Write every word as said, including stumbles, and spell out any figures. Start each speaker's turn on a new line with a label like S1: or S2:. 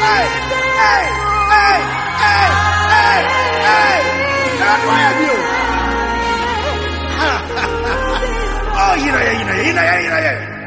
S1: hey, hey, hey, hey, hey, hey. That's why I'm you. Oh, you know, you know, you know, you know, you know.